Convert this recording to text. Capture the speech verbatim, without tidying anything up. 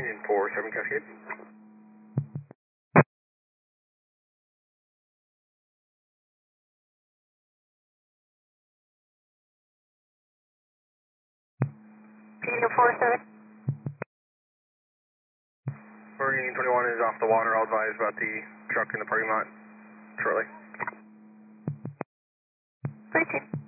Union four seven Cascade. Union four seven. Oregon Union twenty-one is off the water. I'll advise about the truck in the parking lot shortly. Routine.